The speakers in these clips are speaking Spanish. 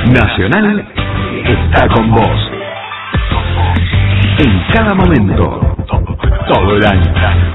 Nacional está con vos. En cada momento, todo el año.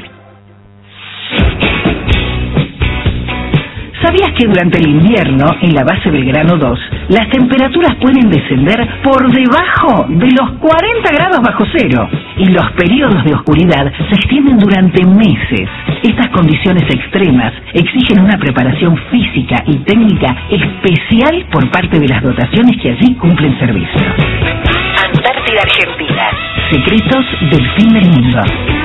¿Sabías que durante el invierno, en la base Belgrano 2, las temperaturas pueden descender por debajo de los 40 grados bajo cero? Y los periodos de oscuridad se extienden durante meses. Estas condiciones extremas exigen una preparación física y técnica especial por parte de las dotaciones que allí cumplen servicio. Antártida Argentina. Secretos del fin del mundo.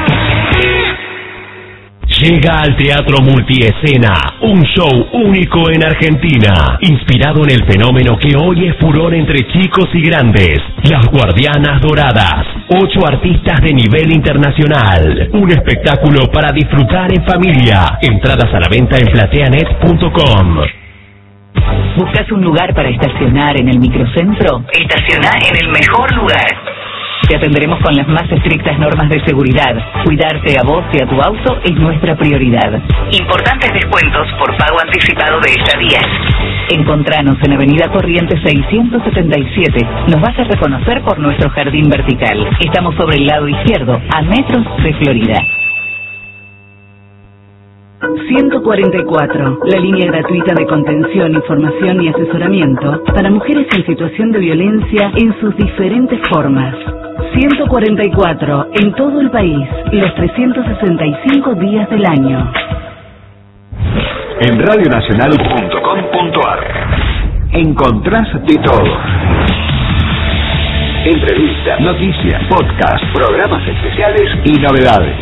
Llega al Teatro Multiescena, un show único en Argentina, inspirado en el fenómeno que hoy es furor entre chicos y grandes, Las Guardianas Doradas, 8 artistas de nivel internacional, un espectáculo para disfrutar en familia, entradas a la venta en plateanet.com. ¿Buscas un lugar para estacionar en el microcentro? Estaciona en el mejor lugar. Te atenderemos con las más estrictas normas de seguridad. Cuidarte a vos y a tu auto es nuestra prioridad. Importantes descuentos por pago anticipado de estadías. Encontranos en Avenida Corrientes 677. Nos vas a reconocer por nuestro jardín vertical. Estamos sobre el lado izquierdo, a metros de Florida. 144, la línea gratuita de contención, información y asesoramiento para mujeres en situación de violencia en sus diferentes formas. 144, en todo el país, los 365 días del año. En radionacional.com.ar encontrás de todo. Entrevistas, noticias, podcasts, programas especiales y novedades.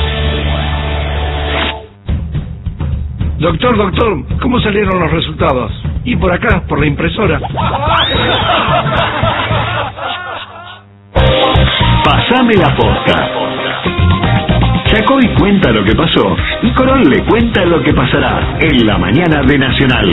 Doctor, ¿cómo salieron los resultados? Y por acá, por la impresora. Pasame la posta. Chacoy cuenta lo que pasó y Corol le cuenta lo que pasará en la mañana de Nacional.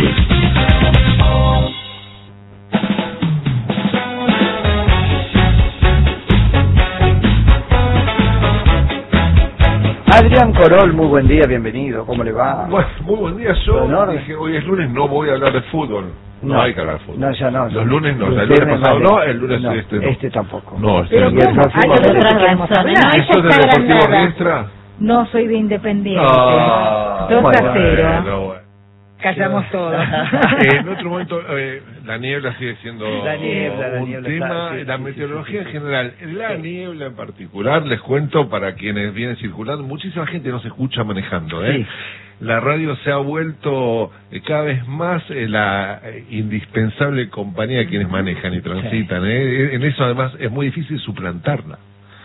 Adrián Corol, muy buen día, bienvenido, ¿cómo le va? Bueno, muy buen día. Yo dije, hoy es lunes, no voy a hablar de fútbol. No hay que hablar de fútbol. No, ya no. Los lunes no. El lunes pasado no, el lunes no, este no. Este tampoco. No, este pero no. ¿cómo? Hay otras razones. No, ¿Eso es de Deportivo Riestra? No, soy de Independiente. 2-0. Bueno. Callamos todo. En otro momento, la niebla sigue siendo un tema. Sí, la meteorología en general, la niebla en particular, les cuento para quienes vienen circulando, muchísima gente no se escucha manejando, Sí. La radio se ha vuelto cada vez más la indispensable compañía de quienes manejan y transitan. En eso además es muy difícil suplantarla.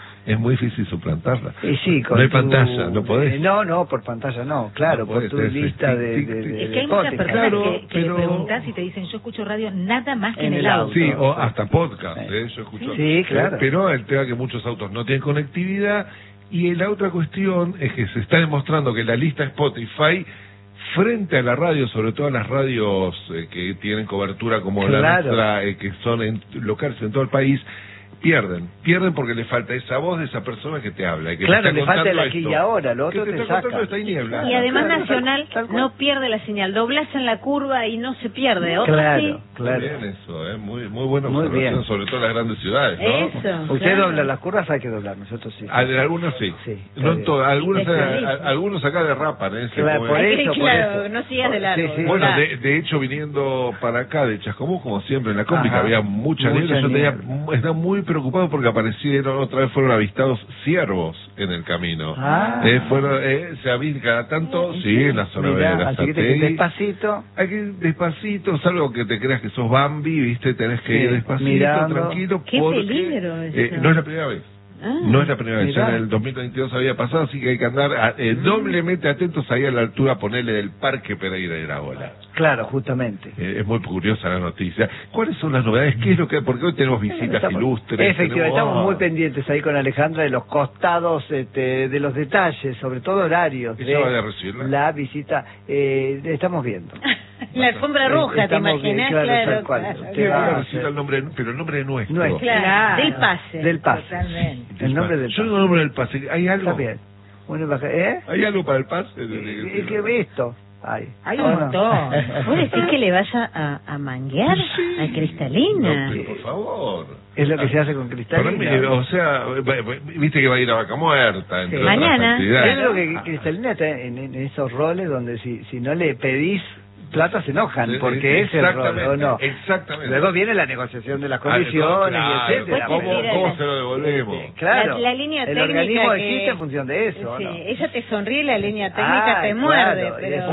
Sí, no hay pantalla, no podés. No, por pantalla no, claro, no por tu lista de es que hay muchas personas que le preguntas y te dicen, yo escucho radio nada más que en el auto. Sí, o hasta podcast, yo escucho. Sí, claro. Pero el tema es que muchos autos no tienen conectividad. Y la otra cuestión es que se está demostrando que la lista Spotify, frente a la radio, sobre todo a las radios que tienen cobertura como la nuestra, que son locales en todo el país, pierden porque le falta esa voz de esa persona que te habla. Que claro, te le falta el esto, aquí y ahora, lo otro que te está saca. esta niebla. Y además Nacional no pierde la señal, doblás en la curva y no se pierde. Claro. Bien eso, muy buena muy observación, bien. sobre todo en las grandes ciudades, ¿no? Eso. Usted dobla las curvas, hay que doblar, nosotros sí. Algunos sí. No en todas, algunos acá derrapan, Claro, por eso. No sigas de largo. Sí, bueno, de hecho, viniendo para acá de Chascomús, como siempre en la combi, que había mucha niebla, yo estaba muy preocupado porque otra vez fueron avistados ciervos en el camino. Se avistan cada tanto, en la zona de la así que despacito. Hay que ir despacito, salvo que te creas que sos Bambi, ¿viste? Tenés que ir despacito, mirando. Tranquilo. Qué peligro eso. No es la primera vez. No es la primera vez, ya en el 2022 había pasado, así que hay que andar doblemente atentos ahí a la altura, ponerle del Parque Pereira de la Bola. Claro, justamente. Es muy curiosa la noticia. ¿Cuáles son las novedades? ¿Qué es lo que...? Porque hoy tenemos visitas ilustres. Efectivamente, estamos muy pendientes ahí con Alejandra de los costados, de los detalles, sobre todo horarios. ¿Ella va a recibirla? La visita, estamos viendo. La alfombra roja, ¿te imaginas? Claro, tal cual. Usted va a recibir el nombre, pero el nombre nuestro. Claro, del pase. Del pase. Totalmente. El nombre del pase. pase. Yo no nombre del pase. ¿Hay algo? Está bien. ¿Hay algo para el pase? ¿Qué esto? Hay un montón. ¿Vos decís que le vaya a manguear a Cristalina? No, por favor. Es lo que se hace con Cristalina. O sea, viste que va a ir a Vaca Muerta. Entre mañana. Yo creo que Cristalina está en esos roles donde si no le pedís plata se enojan, porque es el rol, ¿o no? Exactamente. Luego viene la negociación de las condiciones, claro, etcétera. ¿Cómo se lo devolvemos? Claro. La línea el técnica organismo que... existe en función de eso, sí, ¿no? Ella te sonríe, la línea técnica te muerde,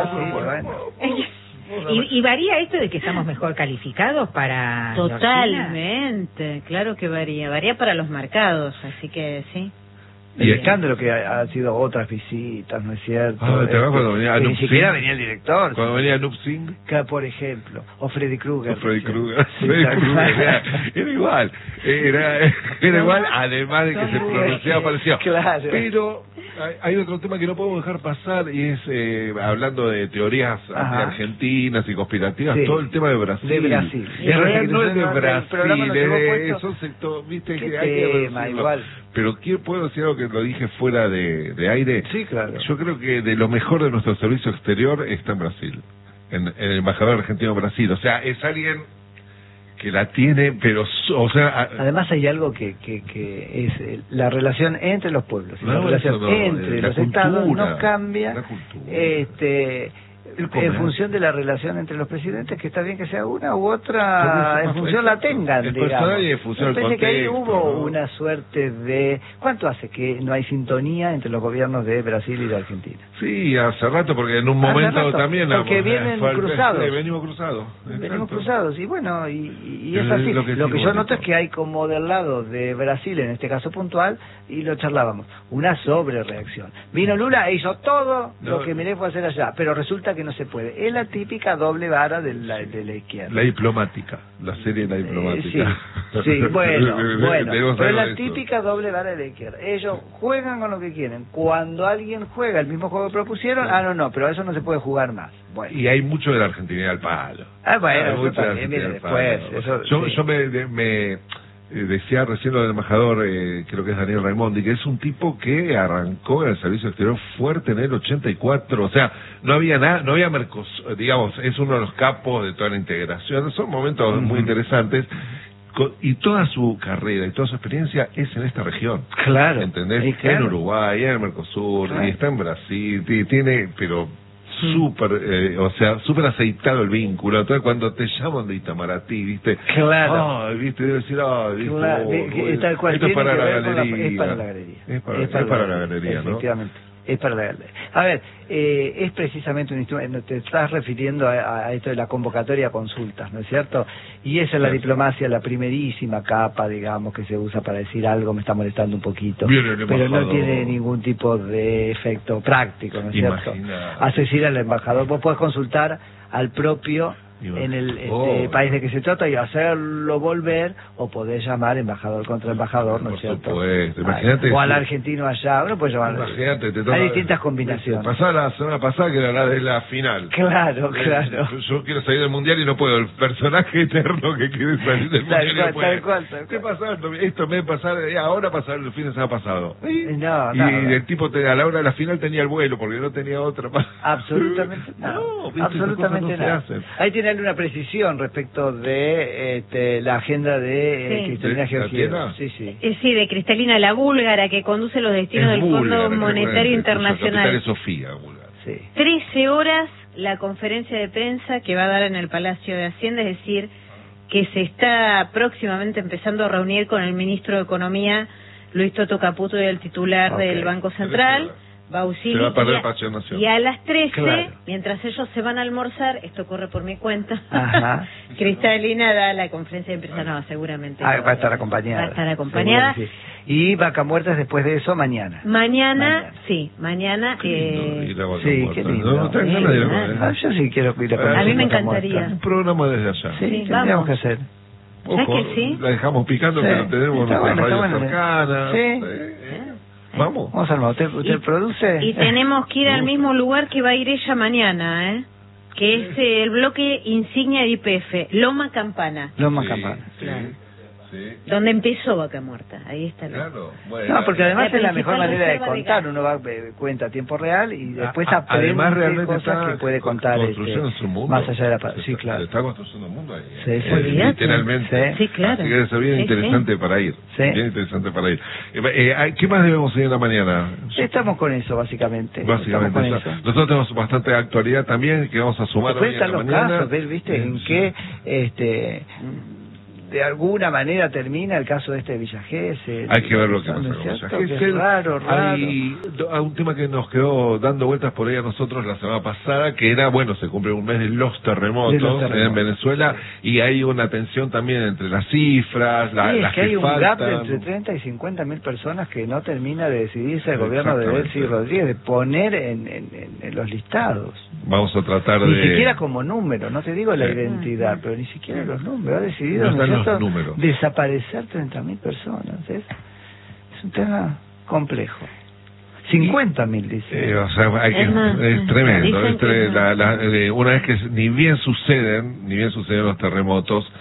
pero... ¿Y varía esto de que estamos mejor calificados para... Totalmente, claro que varía para los mercados, así que sí. El escándalo que ha sido otras visitas, ¿no es cierto? ¿Te acuerdas cuando venía ni siquiera venía el director. Cuando venía Noob Singh. Por ejemplo, o Freddy Krueger. Freddy Krueger. Era igual. Era igual, además de que se pronunciaba parecido. Claro. Pero hay otro tema que no podemos dejar pasar y es, hablando de teorías argentinas y conspirativas, todo el tema de Brasil. De Brasil. En realidad no es de Brasil, es de esos sectores, viste que hay que igual. Pero puedo decir algo que lo dije fuera de aire. Sí, claro. Yo creo que de lo mejor de nuestro servicio exterior está en Brasil, en el embajador argentino en Brasil. O sea, es alguien que la tiene, pero, o sea... Además hay algo que es la relación entre los pueblos, la relación entre los estados no cambia. La cultura. En función de la relación entre los presidentes, que está bien que sea una u otra, en función la tengan, digamos. Y en función del contexto, que ahí hubo, ¿no?, una suerte de... ¿Cuánto hace que no hay sintonía entre los gobiernos de Brasil y de Argentina? Sí, hace rato, porque en un momento también... Porque vienen cruzados. Venimos cruzados. Venimos cruzados, y bueno, y es así. Lo que yo noto es que hay como del lado de Brasil, en este caso puntual, y lo charlábamos, una sobrereacción. Vino Lula e hizo todo lo que Milei fue a hacer allá, pero resulta que no se puede. Es la típica doble vara de la izquierda. La diplomática, la serie de la diplomática. Sí, bueno, pero es la eso. típica doble vara de la izquierda. Ellos juegan con lo que quieren. Cuando alguien juega el mismo juego que propusieron, no, pero eso no se puede jugar más. Bueno. Y hay mucho de la argentinidad al palo. Bueno, eso también viene después. Yo me decía recién lo del embajador, creo que es Daniel Raimondi, que es un tipo que arrancó en el servicio exterior fuerte en el 84, o sea, no había nada, no había Mercosur, digamos, es uno de los capos de toda la integración, son momentos muy interesantes, y toda su carrera y toda su experiencia es en esta región. Claro. ¿Entendés? Sí, claro. En Uruguay, en el Mercosur, y está en Brasil, tiene, pero... súper, o sea, súper aceitado el vínculo. Entonces cuando te llaman de Itamaraty, viste, claro, viste, debe decir, tal cual, esto es para la galería. Es para la galería. Es para la galería, ¿no? Efectivamente. Es para la galería. A ver, es precisamente un instrumento, te estás refiriendo a esto de la convocatoria a consultas, ¿no es cierto? Y esa es la diplomacia, la primerísima capa, digamos, que se usa para decir algo me está molestando un poquito, pero no tiene ningún tipo de efecto práctico, ¿no es cierto? Haces ir al embajador, vos podés consultar al propio en el país de que se trata y hacerlo volver, o podés llamar embajador contra embajador, ¿no es cierto? Imagínate, o al argentino allá, uno puede llamar. Imagínate, hay distintas combinaciones. Pasó la semana pasada que era la de la final. Claro. Yo quiero salir del mundial y no puedo. El personaje eterno que quiere salir del mundial. Tal cual. ¿Qué pasa? Esto me pasar, ahora pasar el fin de semana pasado. Y el tipo a la hora de la final tenía el vuelo porque no tenía otra. Absolutamente nada. Absolutamente nada. Ahí tiene una precisión respecto de la agenda de Cristalina Georgieva. Sí, de Cristalina, la búlgara que conduce los destinos del Fondo Monetario Internacional. Es Sofía, búlgara. 13 horas la conferencia de prensa que va a dar en el Palacio de Hacienda, es decir, que se está próximamente empezando a reunir con el ministro de Economía, Luis Toto Caputo, y el titular del Banco Central, Bausili, y a las 13, mientras ellos se van a almorzar, esto corre por mi cuenta, Cristalina da la conferencia de prensa, seguramente. Va a estar acompañada. Va a estar acompañada. Y Vaca Muerta después de eso, mañana. Mañana. Sí, qué lindo. Yo sí quiero ir a A mí me encantaría. Un programa desde allá. Sí, tendríamos que hacer. ¿Sabes que sí? La dejamos picando, pero tenemos nuestras radios cercanas. Vamos al ¿Usted produce? Y tenemos que ir al mismo lugar que va a ir ella mañana, que es el bloque insignia de YPF, Loma Campana. Loma Campana. donde empezó Vaca Muerta. Ahí está. Claro. Bueno, no, porque además es la mejor manera de reserva de contar. gas. Uno va cuenta a tiempo real y después además aprende realmente cosas que puede contar construyendo su mundo. más allá de la... Sí, claro. Está construyendo un mundo ahí. Sí, sí. Literalmente. Sí, claro. Así que es bien interesante para ir. Sí. Bien interesante para ir. ¿Qué más debemos hacer en la mañana? Estamos con eso, básicamente. Básicamente. Estamos con eso. Nosotros tenemos bastante actualidad también que vamos a sumar hoy en la Los mañana. casos, ¿viste? En que de alguna manera termina el caso de Villa Gesell. Hay que ver lo que pasa con ¿no es Villa cierto? Que Gesell. es raro. Hay un tema que nos quedó dando vueltas por ahí a nosotros la semana pasada, que era, bueno, se cumple un mes de los terremotos en Venezuela, y hay una tensión también entre las cifras, las que hay un faltan. gap de entre 30 y 50 mil personas que no termina de decidirse el gobierno de Delcy Rodríguez, de poner en los listados. Vamos a tratar ni de... siquiera como número, no te digo la identidad, pero ni siquiera los números. Ha decidido, no están ¿no? los números. Desaparecer 30.000 personas. Es un tema complejo. 50.000 dice. O sea, es tremendo. Una vez que ni bien suceden los terremotos,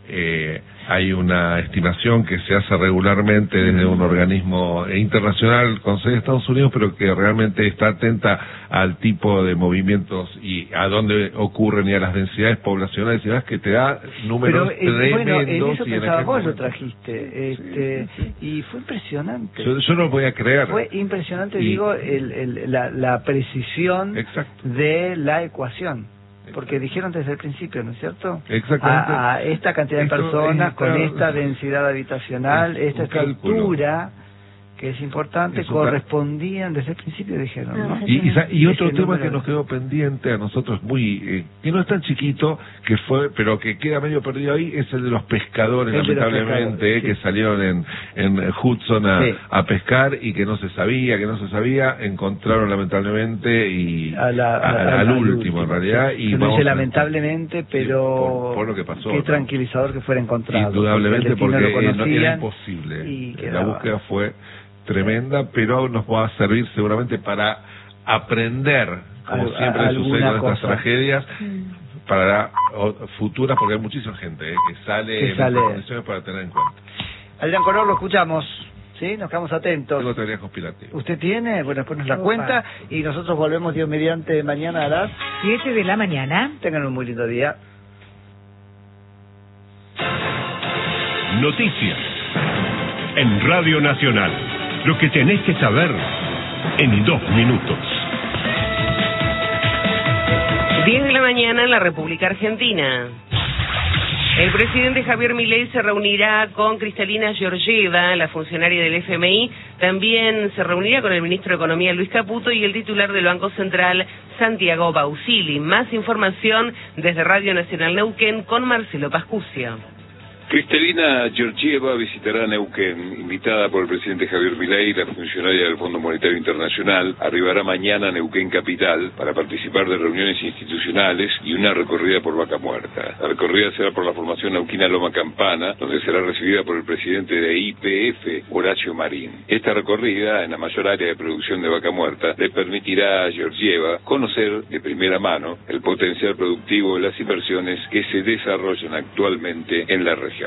hay una estimación que se hace regularmente desde un organismo internacional con sede de Estados Unidos, pero que realmente está atenta al tipo de movimientos y a dónde ocurren y a las densidades poblacionales y demás, que te da números tremendos. Bueno, en eso y pensaba, vos momento... lo trajiste, y fue impresionante. Yo no lo voy a creer. Fue impresionante, digo, la precisión de la ecuación. Porque dijeron desde el principio, ¿no es cierto? Exactamente. A esta cantidad de personas, con esta densidad habitacional, esta estructura, que es importante, correspondían desde el principio, dijeron, ¿no? Y otro tema que nos quedó pendiente a nosotros, muy que no es tan chiquito, pero que queda medio perdido ahí, es el de los pescadores, lamentablemente, que salieron en Hudson a pescar y que no se sabía, encontraron lamentablemente y al último en realidad. Y no dice lamentablemente, pero por lo que pasó, qué tranquilizador que fuera encontrado. Indudablemente, porque era imposible. La búsqueda fue tremenda, pero nos va a servir seguramente para aprender, como siempre sucede con estas tragedias, para futuras, porque hay muchísima gente que sale en estas condiciones para tener en cuenta. Adrián Coror, lo escuchamos, ¿sí? Nos quedamos atentos. Tengo teoría conspirativa. ¿Usted tiene? Bueno, después nos la cuenta y nosotros volvemos, Dios mediante, mañana a las 7 de la mañana. Tengan un muy lindo día. Noticias en Radio Nacional. Lo que tenés que saber en 2 minutos. 10 de la mañana en la República Argentina. El presidente Javier Milei se reunirá con Cristalina Georgieva, la funcionaria del FMI. También se reunirá con el ministro de Economía, Luis Caputo, y el titular del Banco Central, Santiago Bausili. Más información desde Radio Nacional Neuquén con Marcelo Pascucio. Cristalina Georgieva visitará Neuquén, invitada por el presidente Javier Milei, la funcionaria del Fondo Monetario Internacional. Arribará mañana a Neuquén Capital para participar de reuniones institucionales y una recorrida por Vaca Muerta. La recorrida será por la formación neuquina Loma Campana, donde será recibida por el presidente de YPF, Horacio Marín. Esta recorrida, en la mayor área de producción de Vaca Muerta, le permitirá a Georgieva conocer de primera mano el potencial productivo de las inversiones que se desarrollan actualmente en la región.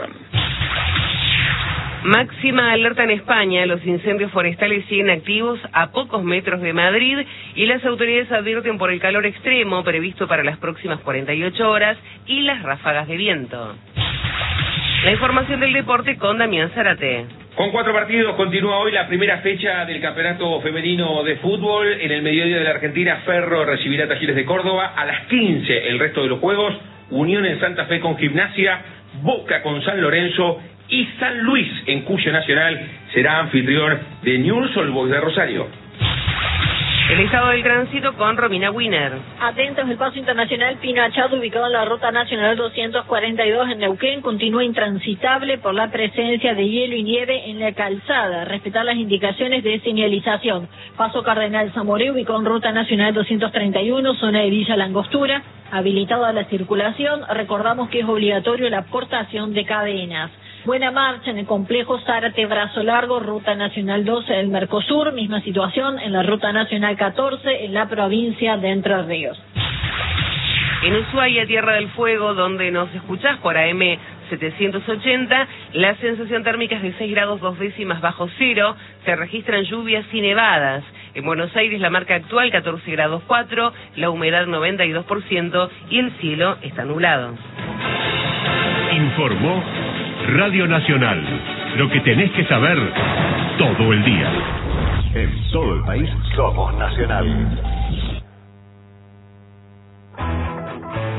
Máxima alerta en España. Los incendios forestales siguen activos a pocos metros de Madrid y las autoridades advierten por el calor extremo previsto para las próximas 48 horas y las ráfagas de viento. La información del deporte con Damián Zárate. Con 4 partidos continúa hoy la primera fecha del campeonato femenino de fútbol. En el mediodía de la Argentina, Ferro recibirá a Talleres de Córdoba. A las 15 el resto de los juegos. Unión en Santa Fe con Gimnasia, Boca con San Lorenzo y San Luis en Cuyo Nacional será anfitrión de Newell's Old Boys de Rosario. El estado del tránsito con Romina Wiener. Atentos, el paso internacional Pino Achado, ubicado en la ruta nacional 242 en Neuquén, continúa intransitable por la presencia de hielo y nieve en la calzada. Respetar las indicaciones de señalización. Paso Cardenal Zamoré, ubicado en ruta nacional 231, zona de Villa Langostura, habilitada la circulación. Recordamos que es obligatorio la portación de cadenas. Buena marcha en el complejo Zárate Brazo Largo, Ruta Nacional 12 del Mercosur, misma situación en la Ruta Nacional 14 en la provincia de Entre Ríos. En Ushuaia, Tierra del Fuego, donde nos escuchás por AM 780. La sensación térmica es de 6 grados 2 décimas bajo cero. Se registran lluvias y nevadas. En Buenos Aires la marca actual 14 grados 4, la humedad 92% y el cielo está nublado. Informó Radio Nacional. Lo que tenés que saber todo el día. En todo el país somos Nacional.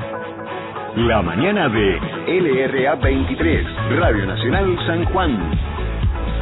La mañana de LRA 23, Radio Nacional San Juan.